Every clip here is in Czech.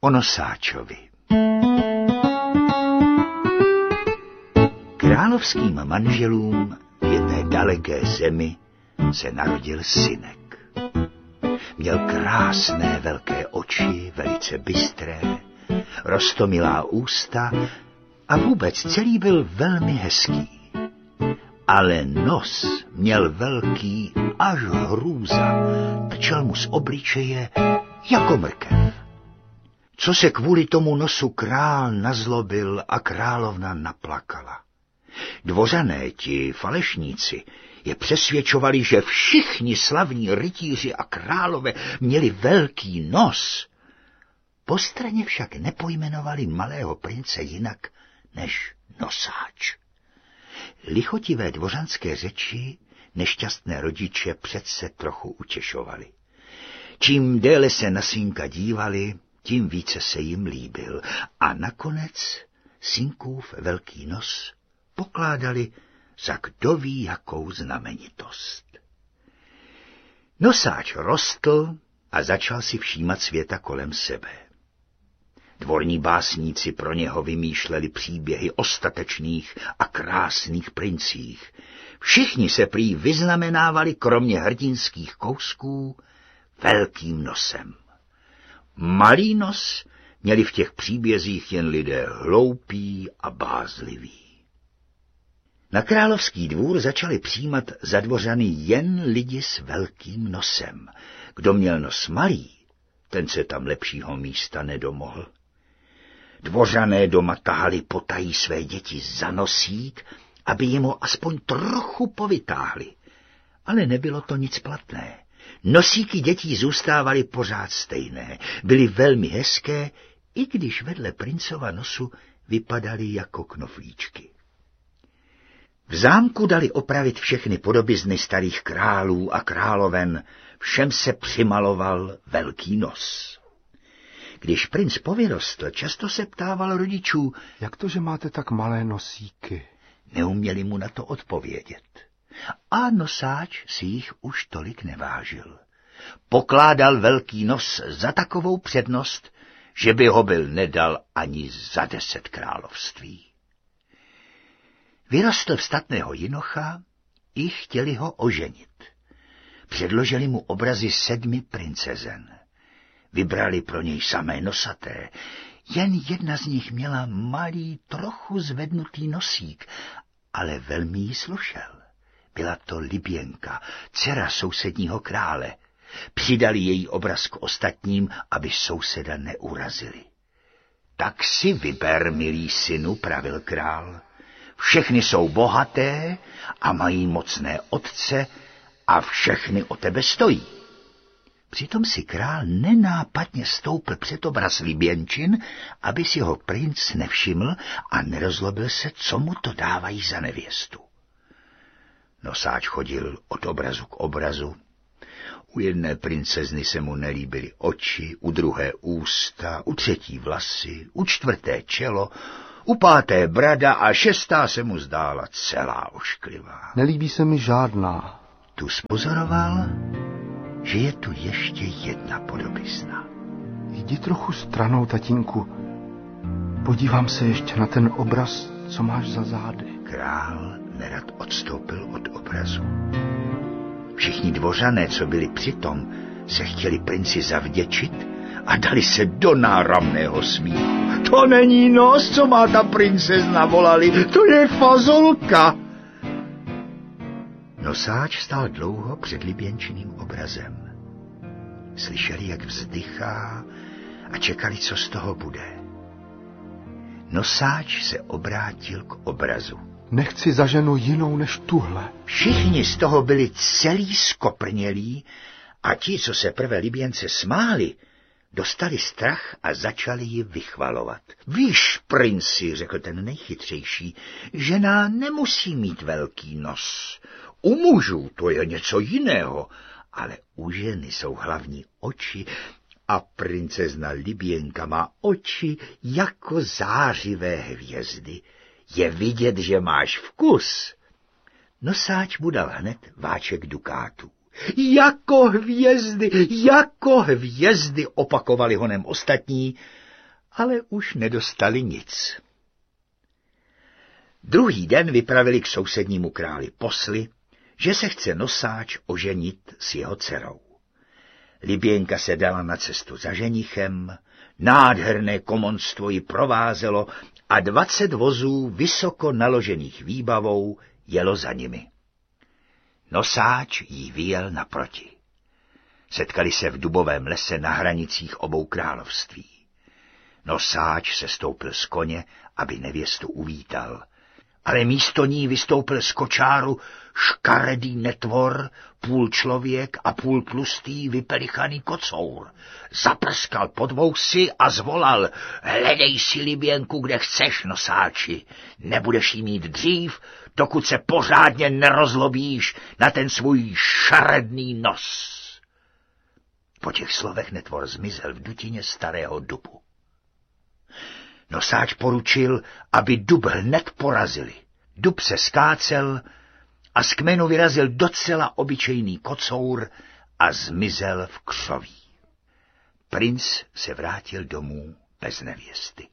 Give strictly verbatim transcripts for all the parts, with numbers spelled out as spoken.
o nosáčovi. Královským manželům v jedné daleké zemi se narodil synek. Měl krásné velké oči, velice bystré, roztomilá ústa a vůbec celý byl velmi hezký. Ale nos měl velký až hrůza, trčel mu z obličeje jako mrkev. Co se kvůli tomu nosu král nazlobil a královna naplakala. Dvořané, ti falešníci, je přesvědčovali, že všichni slavní rytíři a králové měli velký nos. Po straně však nepojmenovali malého prince jinak než nosáč. Lichotivé dvořanské řeči nešťastné rodiče přece trochu utěšovali. Čím déle se na synka dívali, tím více se jim líbil a nakonec synkův velký nos pokládali za kdo ví jakou znamenitost. Nosáč rostl a začal si všímat světa kolem sebe. Dvorní básníci pro něho vymýšleli příběhy o statečných a krásných princích. Všichni se prý vyznamenávali kromě hrdinských kousků velkým nosem. Malý nos měli v těch příbězích jen lidé hloupí a bázliví. Na královský dvůr začali přijímat za dvořany jen lidi s velkým nosem. Kdo měl nos malý, ten se tam lepšího místa nedomohl. Dvořané doma tahali potají své děti za nosík, aby jim ho aspoň trochu povytáhli. Ale nebylo to nic platné. Nosíky dětí zůstávaly pořád stejné, byly velmi hezké, i když vedle princova nosu vypadaly jako knoflíčky. V zámku dali opravit všechny podobizny starých králů a královen, všem se přimaloval velký nos. Když princ povyrostl, často se ptával rodičů, jak to, že máte tak malé nosíky? Neuměli mu na to odpovědět. A nosáč si jich už tolik nevážil. Pokládal velký nos za takovou přednost, že by ho byl nedal ani za deset království. Vyrostl v statného jinocha i chtěli ho oženit. Předložili mu obrazy sedmi princezen. Vybrali pro něj samé nosaté. Jen jedna z nich měla malý, trochu zvednutý nosík, ale velmi jí slušel. Byla to Liběnka, dcera sousedního krále. Přidali její obraz k ostatním, aby souseda neurazili. Tak si vyber, milý synu, pravil král. Všechny jsou bohaté a mají mocné otce a všechny o tebe stojí. Přitom si král nenápadně stoupl před obraz Liběnčin, aby si ho princ nevšiml a nerozlobil se, co mu to dávají za nevěstu. Nosáč chodil od obrazu k obrazu. U jedné princezny se mu nelíbily oči, u druhé ústa, u třetí vlasy, u čtvrté čelo, u páté brada a šestá se mu zdála celá ošklivá. Nelíbí se mi žádná. Tu spozoroval, že je tu ještě jedna podobizna. Jdi trochu stranou, tatínku. Podívám se ještě na ten obraz, co máš za zády. Král nerad odstoupil od obrazu. Všichni dvořané, co byli přitom, se chtěli princi zavděčit a dali se do náramného smíchu. To není nos, co má ta princezna, volali, to je fazolka. Nosáč stál dlouho před Liběnčiným obrazem. Slyšeli, jak vzdychá a čekali, co z toho bude. Nosáč se obrátil k obrazu. Nechci za ženu jinou než tuhle. Všichni z toho byli celý skoprnělí a ti, co se prvé Liběnce smáli, dostali strach a začali ji vychvalovat. Víš, princi, řekl ten nejchytřejší, žena nemusí mít velký nos. U mužů to je něco jiného, ale u ženy jsou hlavní oči a princezna Liběnka má oči jako zářivé hvězdy. Je vidět, že máš vkus. Nosáč mu dal hned váček dukátů. Jako hvězdy, jako hvězdy, opakovali honem ostatní ale už nedostali nic. Druhý den vypravili k sousednímu králi posly, že se chce nosáč oženit s jeho dcerou. Liběnka se dala na cestu za ženichem, nádherné komonstvo ji provázelo a dvacet vozů vysoko naložených výbavou jelo za nimi. Nosáč jí vyjel naproti. Setkali se v dubovém lese na hranicích obou království. Nosáč se stoupil z koně, aby nevěstu uvítal, ale místo ní vystoupil z kočáru škaredý netvor, půl člověk a půl tlustý vypelichaný kocour. Zaprskal pod vousy a zvolal: hledej si Liběnku, kde chceš, nosáči. Nebudeš jí mít dřív, dokud se pořádně nerozlobíš na ten svůj šaredný nos. Po těch slovech netvor zmizel v dutině starého dubu. Nosáč poručil, aby dub hned porazili. Dub se skácel a z kmenu vyrazil docela obyčejný kocour a zmizel v křoví. Princ se vrátil domů bez nevěsty.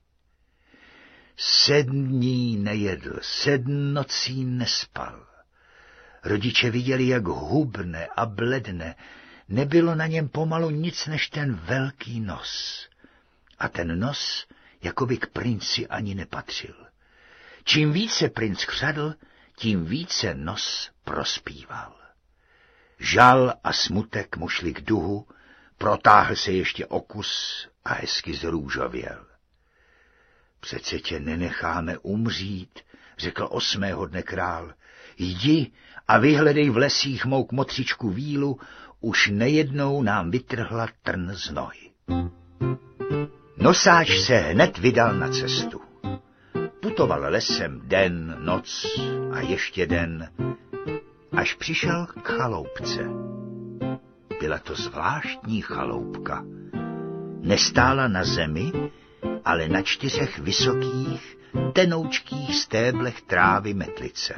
Sedm dní nejedl, sedm nocí nespal. Rodiče viděli, jak hubne a bledne. Nebylo na něm pomalu nic než ten velký nos. A ten nos jakoby k princi ani nepatřil. Čím více princ chřadl, tím více nos prospíval. Žal a smutek mu šli k duhu, protáhl se ještě o kus a hezky zrůžověl. Přece tě nenecháme umřít, řekl osmého dne král. Jdi a vyhledej v lesích mou kmotřičku Vílu, už nejednou nám vytrhla trn z nohy. Nosáč se hned vydal na cestu. Putoval lesem den, noc a ještě den, až přišel k chaloupce. Byla to zvláštní chaloupka. Nestála na zemi, ale na čtyřech vysokých, tenoučkých stéblech trávy metlice.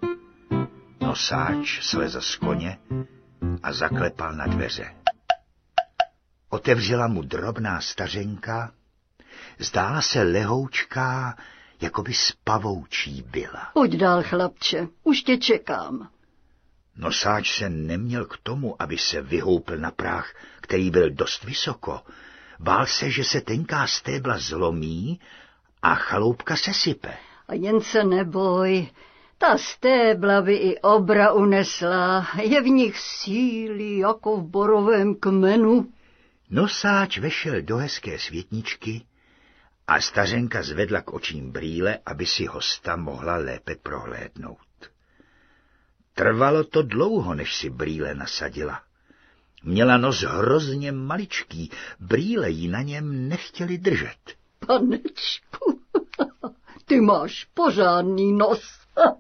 Nosáč slezl z koně a zaklepal na dveře. Otevřela mu drobná stařenka, zdála se lehoučká, jako by spavoučí byla. Pojď dál, chlapče, už tě čekám. Nosáč se neměl k tomu, aby se vyhoupl na práh, který byl dost vysoko. Bál se, že se tenká stébla zlomí a chaloupka se sype. A jen se neboj, ta stébla by i obra unesla, je v nich síly jako v borovém kmenu. Nosáč vešel do hezké světničky a stařenka zvedla k očím brýle, aby si hosta mohla lépe prohlédnout. Trvalo to dlouho, než si brýle nasadila. Měla nos hrozně maličký, brýle jí na něm nechtěli držet. Panečku, ty máš pořádný nos.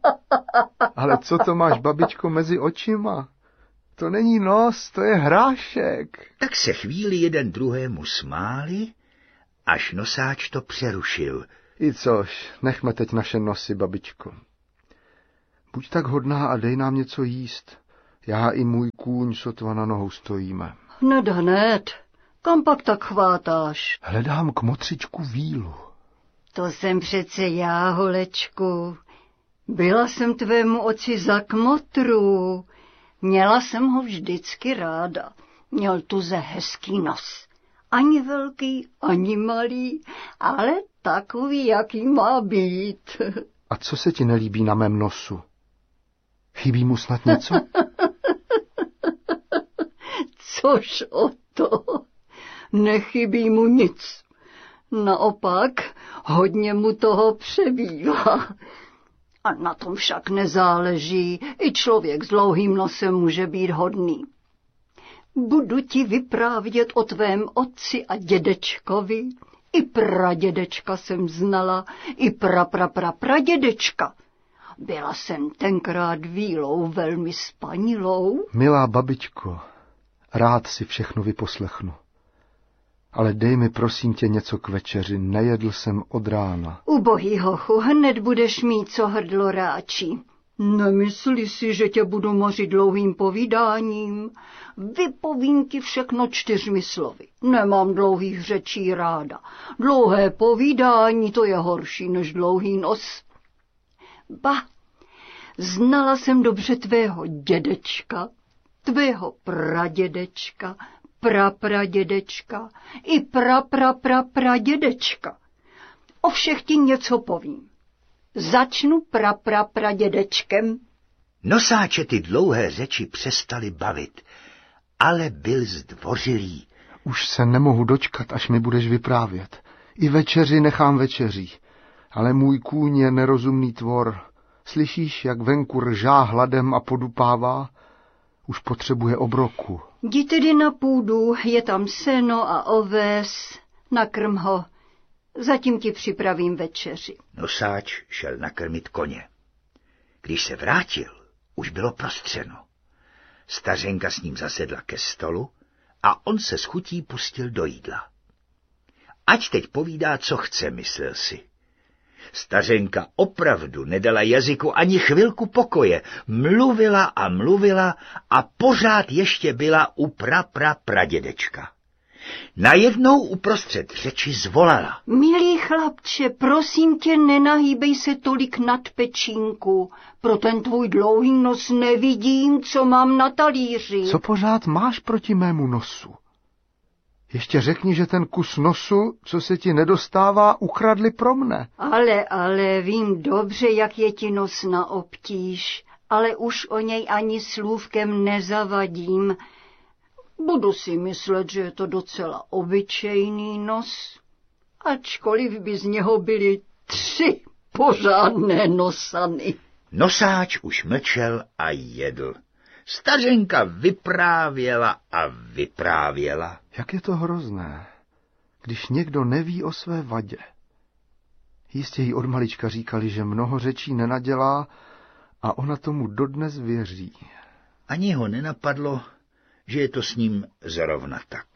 Ale co to máš, babičko, mezi očima? To není nos, to je hrášek. Tak se chvíli jeden druhému smáli, až nosáč to přerušil. I což, nechme teď naše nosy, babičko. Buď tak hodná a dej nám něco jíst. Já i můj kůň sotva na nohou stojíme. Hned, hned. Kam pak tak chvátáš? Hledám kmotřičku Vílu. To jsem přece já, holečku. Byla jsem tvému oci za kmotru. Měla jsem ho vždycky ráda. Měl tuze hezký nos. Ani velký, ani malý, ale takový, jaký má být. A co se ti nelíbí na mém nosu? Chybí mu snad něco? Což o to? Nechybí mu nic. Naopak, hodně mu toho přebývá. A na tom však nezáleží. I člověk s dlouhým nosem může být hodný. Budu ti vyprávět o tvém otci a dědečkovi. I pradědečka jsem znala, i pra, pra, pra, pradědečka. Byla jsem tenkrát Vílou velmi spanilou. Milá babičko, rád si všechno vyposlechnu. Ale dej mi prosím tě něco k večeři, nejedl jsem od rána. Ubohý hochu, hned budeš mít co hrdlo ráčí. Nemyslí si, že tě budu mořit dlouhým povídáním. Vypovím ti všechno čtyřmi slovy. Nemám dlouhých řečí ráda. Dlouhé povídání, to je horší než dlouhý nos. Ba, znala jsem dobře tvého dědečka, tvého pradědečka, prapradědečka i prapraprapradědečka. O všech ti něco povím. Začnu praprapradědečkem. Nosáče ty dlouhé řeči přestali bavit, ale byl zdvořilý. Už se nemohu dočkat, až mi budeš vyprávět. I večeři nechám večeří, ale můj kůň je nerozumný tvor. Slyšíš, jak venku ržá hladem a podupává? Už potřebuje obroku. Jdi tedy na půdu, je tam seno a oves, nakrm ho. Zatím ti připravím večeři. Nosáč šel nakrmit koně. Když se vrátil, už bylo prostřeno. Stařenka s ním zasedla ke stolu a on se s chutí pustil do jídla. Ať teď povídá, co chce, myslel si. Stařenka opravdu nedala jazyku ani chvilku pokoje. Mluvila a mluvila a pořád ještě byla u praprapradědečka. Najednou uprostřed řeči zvolala. Milý chlapče, prosím tě, nenahýbej se tolik nad pečínku. Pro ten tvůj dlouhý nos nevidím, co mám na talíři. Co pořád máš proti mému nosu? Ještě řekni, že ten kus nosu, co se ti nedostává, ukradli pro mne. Ale, ale, vím dobře, jak je ti nos na obtíž, ale už o něj ani slůvkem nezavadím. Budu si myslet, že je to docela obyčejný nos, ačkoliv by z něho byly tři pořádné nosany. Nosáč už mlčel a jedl. Stařenka vyprávěla a vyprávěla. Jak je to hrozné, když někdo neví o své vadě. Jistě jí od malička říkali, že mnoho řečí nenadělá a ona tomu dodnes věří. Ani ho nenapadlo, že je to s ním zrovna tak.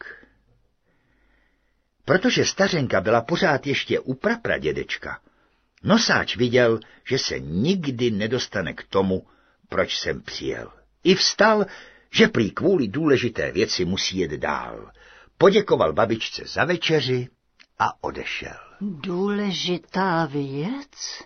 Protože stařenka byla pořád ještě u prapradědečka, nosáč viděl, že se nikdy nedostane k tomu, proč jsem přijel. I vstal, že prý kvůli důležité věci musí jet dál. Poděkoval babičce za večeři a odešel. Důležitá věc?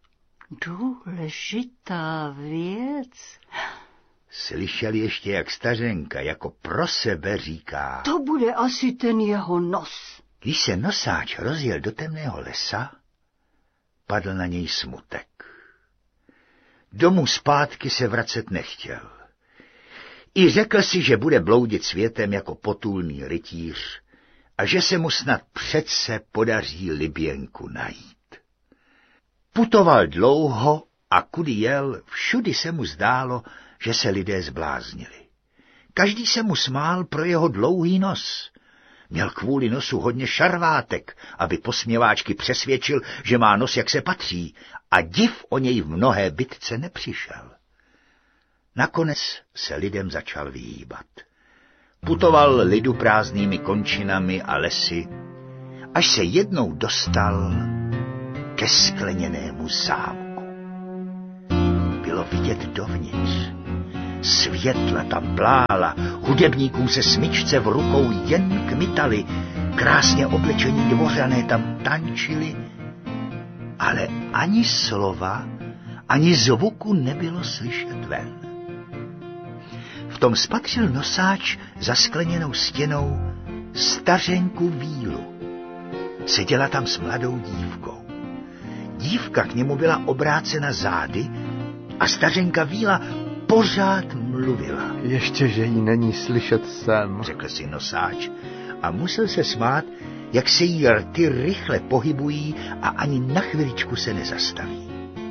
Důležitá věc? Slyšel ještě, jak stařenka jako pro sebe říká. To bude asi ten jeho nos. Když se nosáč rozjel do temného lesa, padl na něj smutek. Domů zpátky se vracet nechtěl. I řekl si, že bude bloudit světem jako potulný rytíř a že se mu snad přece podaří Liběnku najít. Putoval dlouho a kudy jel, všudy se mu zdálo, že se lidé zbláznili. Každý se mu smál pro jeho dlouhý nos. Měl kvůli nosu hodně šarvátek, aby posměváčky přesvědčil, že má nos, jak se patří, a div o něj v mnohé bitce nepřišel. Nakonec se lidem začal vyhýbat. Putoval lidu prázdnými končinami a lesy, až se jednou dostal ke skleněnému zámku. Bylo vidět dovnitř. Světla tam plála, hudebníkům se smyčce v rukou jen kmitali, krásně oblečení dvořané tam tančili, ale ani slova, ani zvuku nebylo slyšet ven. V tom spatřil nosáč za skleněnou stěnou stařenku Vílu. Seděla tam s mladou dívkou. Dívka k němu byla obrácena zády a stařenka Víla pořád mluvila. Ještě, že jí není slyšet sem, řekl si nosáč a musel se smát, jak se jí rty rychle pohybují a ani na chviličku se nezastaví.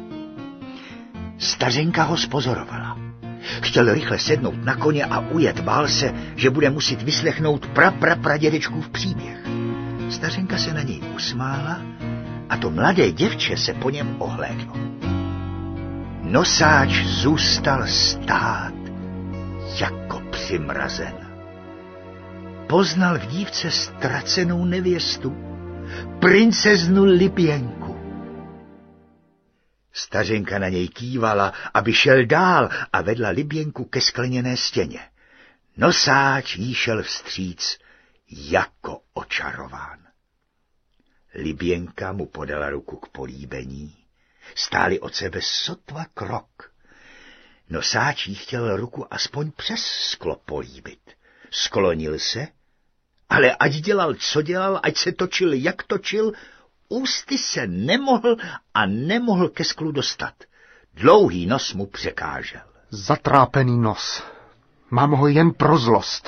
Stařenka ho spozorovala. Chtěl rychle sednout na koně a ujet, bál se, že bude muset vyslechnout praprapradědečkův příběh. Stařenka se na něj usmála a to mladé děvče se po něm ohlédlo. Nosáč zůstal stát jako přimrazen. Poznal v dívce ztracenou nevěstu, princeznu Liběnku. Stařenka na něj kývala, aby šel dál a vedla Liběnku ke skleněné stěně. Nosáč jí šel vstříc jako očarován. Liběnka mu podala ruku k políbení. Stáli od sebe sotva krok. Nosáč jí chtěl ruku aspoň přes sklo políbit. Sklonil se, ale ať dělal, co dělal, ať se točil, jak točil, ústy se nemohl a nemohl ke sklu dostat. Dlouhý nos mu překážel. Zatrápený nos. Mám ho jen pro zlost.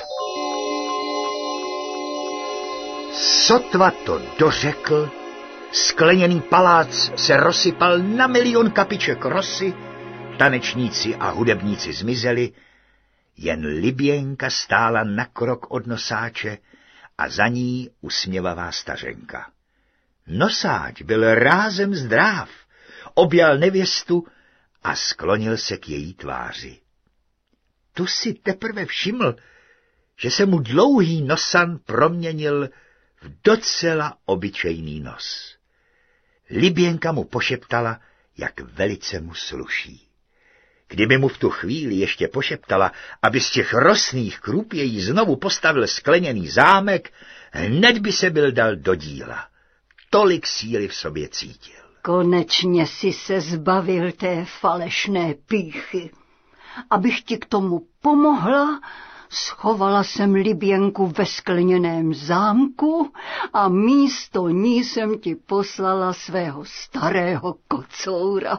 Sotva to dořekl, skleněný palác se rozsypal na milion kapiček rosy, tanečníci a hudebníci zmizeli, jen Liběnka stála na krok od nosáče a za ní usměvavá stařenka. Nosáč byl rázem zdráv, objal nevěstu a sklonil se k její tváři. Tu si teprve všiml, že se mu dlouhý nosan proměnil v docela obyčejný nos. Liběnka mu pošeptala, jak velice mu sluší. Kdyby mu v tu chvíli ještě pošeptala, aby z těch rosných krupějí znovu postavil skleněný zámek, hned by se byl dal do díla. Tolik síly v sobě cítil. Konečně si se zbavil té falešné pýchy. Abych ti k tomu pomohla, schovala jsem Liběnku ve skleněném zámku a místo ní jsem ti poslala svého starého kocoura.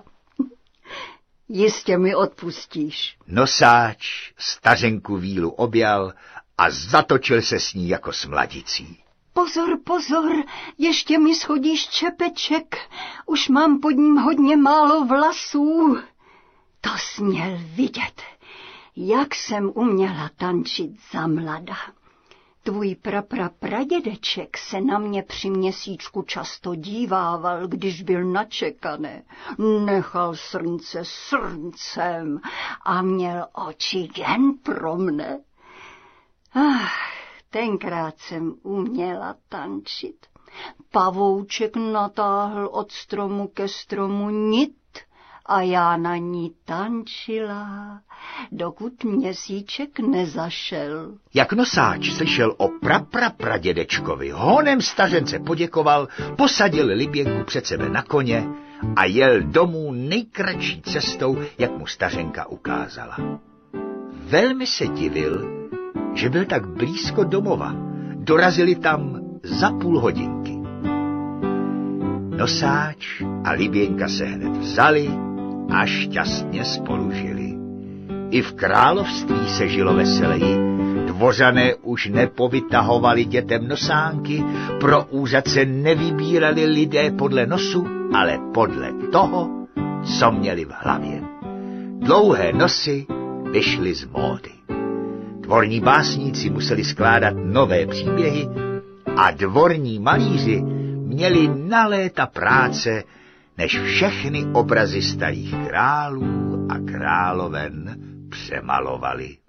Jistě mi odpustíš. Nosáč stařenku Vílu objal a zatočil se s ní jako s mladicí. Pozor, pozor, ještě mi schodíš čepeček, už mám pod ním hodně málo vlasů. To jsi měl vidět, jak jsem uměla tančit za mlada. Tvůj prapra pradědeček se na mě při měsíčku často dívával, když byl načekaný. Nechal srnce srncem a měl oči jen pro mne. Ach, tenkrát jsem uměla tančit. Pavouček natáhl od stromu ke stromu nit a já na ní tančila, dokud měsíček nezašel. Jak nosáč slyšel o praprapradědečkovi, honem stařence poděkoval, posadil Liběnku před sebe na koně a jel domů nejkratší cestou, jak mu stařenka ukázala. Velmi se divil, že byl tak blízko domova. Dorazili tam za půl hodinky. Nosáč a Liběnka se hned vzali a šťastně spolu žili. I v království se žilo veseleji. Dvořané už nepovytahovali dětem nosánky, pro úřad se nevybírali lidé podle nosu, ale podle toho, co měli v hlavě. Dlouhé nosy vyšly z módy. Dvorní básníci museli skládat nové příběhy a dvorní malíři měli na léta práce, než všechny obrazy starých králů a královen přemalovali.